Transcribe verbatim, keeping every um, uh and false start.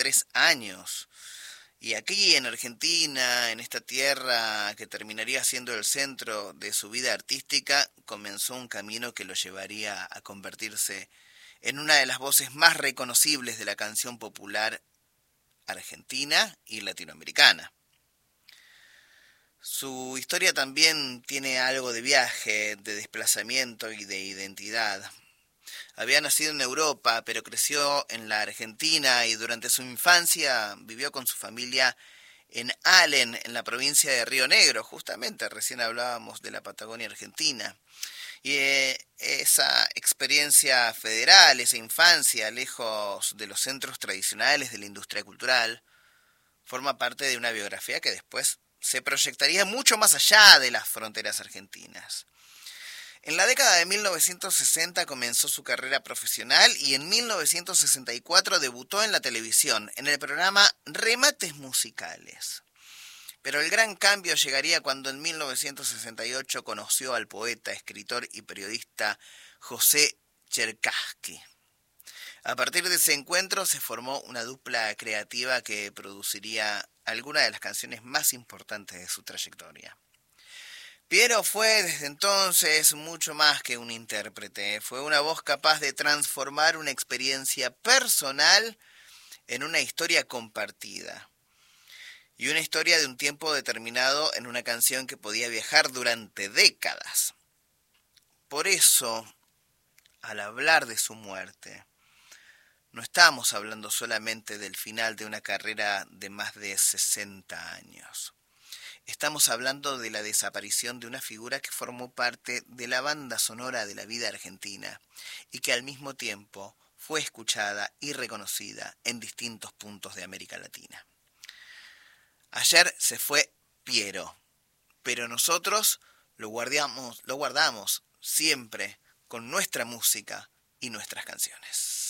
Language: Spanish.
tres años. Y aquí en Argentina, en esta tierra que terminaría siendo el centro de su vida artística, comenzó un camino que lo llevaría a convertirse en una de las voces más reconocibles de la canción popular argentina y latinoamericana. Su historia también tiene algo de viaje, de desplazamiento y de identidad. Había nacido en Europa, pero creció en la Argentina y durante su infancia vivió con su familia en Allen, en la provincia de Río Negro. Justamente recién hablábamos de la Patagonia Argentina. Y eh, esa experiencia federal, esa infancia lejos de los centros tradicionales de la industria cultural, forma parte de una biografía que después se proyectaría mucho más allá de las fronteras argentinas. En la década de mil novecientos sesenta comenzó su carrera profesional y en mil novecientos sesenta y cuatro debutó en la televisión, en el programa Remates Musicales. Pero el gran cambio llegaría cuando en mil novecientos sesenta y ocho conoció al poeta, escritor y periodista José Cherkassky. A partir de ese encuentro se formó una dupla creativa que produciría algunas de las canciones más importantes de su trayectoria. Piero fue desde entonces mucho más que un intérprete, fue una voz capaz de transformar una experiencia personal en una historia compartida. Y una historia de un tiempo determinado en una canción que podía viajar durante décadas. Por eso, al hablar de su muerte, no estamos hablando solamente del final de una carrera de más de sesenta años. Estamos hablando de la desaparición de una figura que formó parte de la banda sonora de la vida argentina y que al mismo tiempo fue escuchada y reconocida en distintos puntos de América Latina. Ayer se fue Piero, pero nosotros lo guardamos, lo guardamos siempre con nuestra música y nuestras canciones.